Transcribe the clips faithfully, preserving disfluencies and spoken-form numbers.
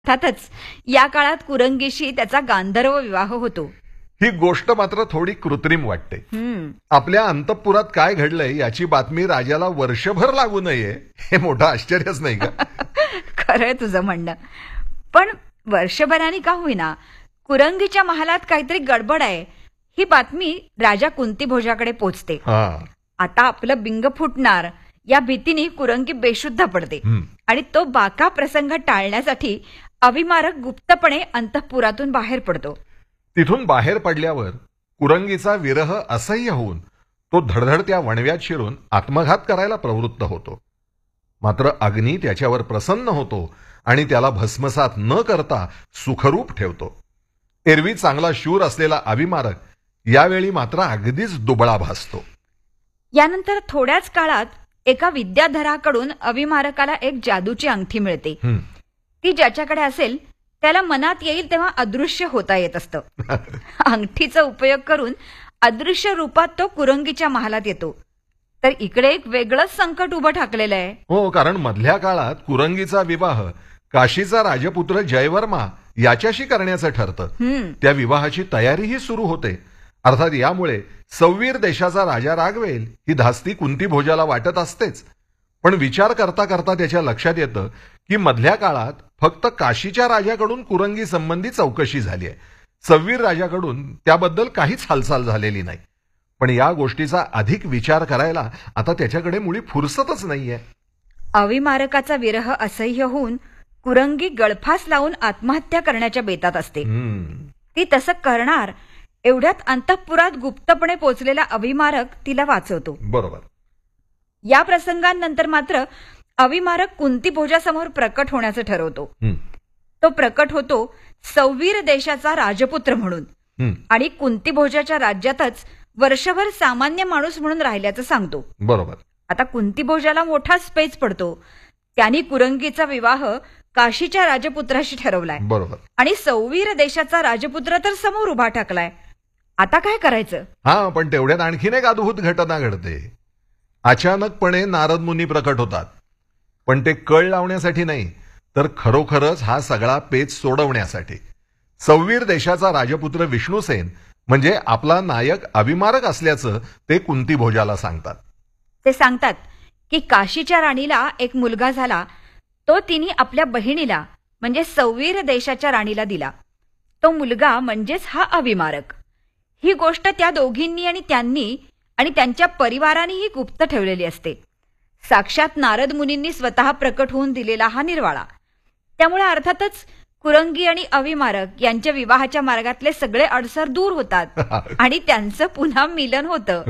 अर्थातच या काळात कुरंगीशी त्याचा गांधर्व विवाह होतो. ही गोष्ट मात्र थोडी कृत्रिम वाटते. आपल्या अंतःपुरात काय घडलंय याची बातमी राजाला वर्षभर लागू नये हे मोठं आश्चर्यच नाही का? खरंय तुझं म्हणणं. पण वर्षभराने का होईना कुरंगीच्या महालात काहीतरी गडबड आहे ही बातमी राजा कुंतीभोजाकडे पोचते. आता आपलं बिंग फुटणार या भीतीने कुरंगी बेशुद्ध पडते आणि तो बाका प्रसंग टाळण्यासाठी अविमारक गुप्तपणे अंतःपुरातून बाहेर पडतो. तिथून बाहेर पडल्यावर कुरंगीचा विरह असह्य होऊन तो धडधडत्या वणव्यात शिरून आत्मघात करायला प्रवृत्त होतो. मात्र अग्नी त्याच्यावर प्रसन्न होतो आणि त्याला भस्मसात न करता सुखरूप ठेवतो. एरवी चांगला शूर असलेला अविमारक यावेळी मात्र अगदीच दुबळा भासतो. यानंतर थोड्याच काळात एका विद्याधराकडून अविमारकाला एक जादूची अंगठी मिळते. ती ज्याच्याकडे असेल त्याला मनात येईल तेव्हा अदृश्य होता येत असतं. अंगठीचा उपयोग करून अदृश्य रूपात तो कुरंगीच्या महालात येतो. तर इकडे एक वेगळंच संकट उभं ठाकलेलं आहे. हो, कारण मधल्या काळात कुरंगीचा विवाह काशीचा राजपुत्र जयवर्मा याच्याशी करण्याचं ठरतं. त्या विवाहाची तयारीही सुरू होते. अर्थात यामुळे सौवीर देशाचा राजा रागवेल ही धास्ती कुंतीभोजाला वाटत असतेच. पण विचार करता करता त्याच्या लक्षात येतं की मधल्या काळात फक्त काशीच्या राजाकडून कुरंगी संबंधी चौकशी झाली आहे. सौवीर राजाकडून त्याबद्दल काहीच हालचाल झालेली नाही. पण या गोष्टीचा अधिक विचार करायला आता त्याच्याकडे मुळी फुरसतच नाहीये. अविमारकाचा विरह असह्य होऊन कुरंगी गळफास लावून आत्महत्या करण्याच्या बेतात असते. ती तसं करणार एवढ्यात अंतःपुरात गुप्तपणे पोचलेला अविमारक तिला वाचवतो. बरोबर. या प्रसंगानंतर मात्र अविमारक कुंतीभोजासमोर प्रकट होण्याचं ठरवतो. तो प्रकट होतो सौवीर देशाचा राजपुत्र म्हणून आणि कुंतीभोजाच्या राज्यातच वर्षभर सामान्य माणूस म्हणून राहिल्याचं सांगतो. बरोबर. आता कुंतीभोजाला मोठाच पेच पडतो. त्यांनी कुरंगीचा विवाह काशीच्या राजपुत्राशी ठरवलाय. बरोबर. आणि सौवीर देशाचा राजपुत्र तर समोर उभा टाकलाय. आता काय करायचं? हा, पण तेवढ्यात आणखीन एक अद्भुत घटना घडते. अचानकपणे नारद मुनी प्रकट होतात. पण ते कळ लावण्यासाठी नाही तर खरोखरच हा सगळा पेच सोडवण्यासाठी. सौवीर देशाचा राजपुत्र विष्णुसेन म्हणजे आपला नायक अविमारक असल्याचं ते कुंतीभोजाला सांगतात. ते सांगतात की काशीच्या राणीला एक मुलगा झाला. तो तिने आपल्या बहिणीला म्हणजे सौवीर देशाच्या राणीला दिला. तो मुलगा म्हणजेच हा अविमारक. ही गोष्ट त्या दोघींनी आणि त्यांनी आणि त्यांच्या परिवारानेही गुप्त ठेवलेली असते. साक्षात नारद मुनींनी स्वतः प्रकट होऊन दिलेला हा निर्वाळा. त्यामुळे अर्थातच कुरंगी आणि अविमारक यांच्या विवाहाच्या मार्गातले सगळे अडसर दूर होतात आणि त्यांचं पुन्हा मिलन होतं.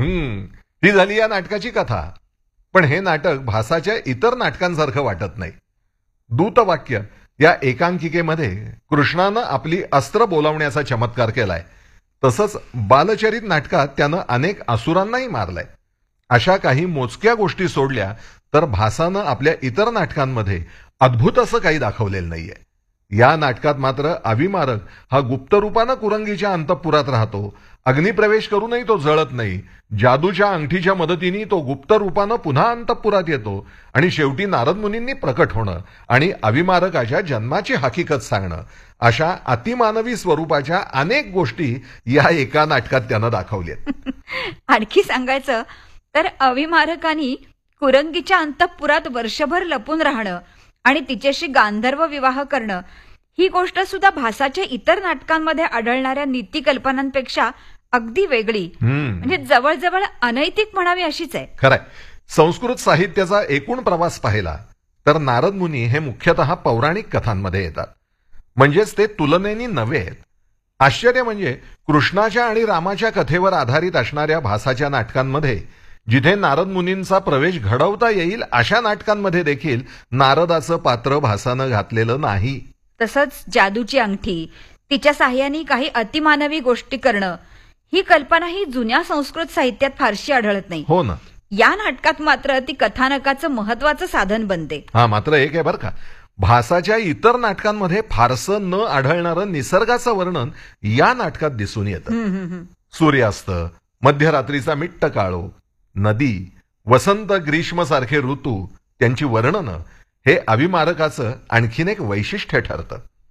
ही झाली या नाटकाची कथा. पण हे नाटक भासाच्या इतर नाटकांसारखं वाटत नाही. दूतवाक्य या एकांकिकेमध्ये कृष्णानं आपली अस्त्र बोलावण्याचा चमत्कार केलाय. तसंच बालचरित नाटकात त्यानं अनेक असुरांनाही मारलाय. अशा काही मोजक्या गोष्टी सोडल्या तर भासानं आपल्या इतर नाटकांमध्ये अद्भुत असं काही दाखवलेलं नाहीये. या नाटकात मात्र अविमारक हा गुप्त रूपानं कुरंगीच्या अंतःपुरात राहतो. अग्निप्रवेश करूनही तो जळत नाही. जादूच्या अंगठीच्या मदतीने तो गुप्त रूपानं पुन्हा अंतःपुरात येतो आणि शेवटी नारद मुनींनी प्रकट होणं आणि अविमारकाच्या जन्माची हकीकत सांगणं अशा अतिमानवी स्वरूपाच्या अनेक गोष्टी या एका नाटकात त्यानं दाखवल्यात. आणखी सांगायचं तर अविमारकानी कुरंगीच्या अंतःपुरात वर्षभर लपून राहणं आणि तिच्याशी गांधर्व विवाह करणं ही गोष्ट सुद्धा भासाच्या इतर नाटकांमध्ये आढळणाऱ्या नीती कल्पनांपेक्षा अगदी वेगळी म्हणजे जवळजवळ अनैतिक म्हणावी अशीच आहे. खरंय. संस्कृत साहित्याचा एकूण प्रवास पाहिला तर नारद मुनी हे मुख्यतः पौराणिक कथांमध्ये येतात. म्हणजेच ते तुलनेनी नवे आहेत. आश्चर्य म्हणजे कृष्णाच्या आणि रामाच्या कथेवर आधारित असणाऱ्या भासाच्या नाटकांमध्ये जिथे नारद मुनींचा प्रवेश घडवता येईल अशा नाटकांमध्ये देखील नारदाचं पात्र भासानं घातलेलं नाही. तसंच जादूची अंगठी तिच्या साह्याने काही अतिमानवी गोष्टी करणं ही कल्पना ही जुन्या संस्कृत साहित्यात फारशी आढळत नाही. हो ना. या नाटकात मात्र ती कथानकाचं महत्वाचं साधन बनते. हा, मात्र एक आहे बरं का, भासाच्या इतर नाटकांमध्ये फारसं न आढळणारं निसर्गाचं वर्णन या नाटकात दिसून येतं. सूर्यास्त, मध्यरात्रीचा मिट्ट काळो, नदी, वसंत ग्रीष्म सारखे ऋतू, त्यांची वर्णनं हे अविमारकाचं आणखीन एक वैशिष्ट्य ठरतं.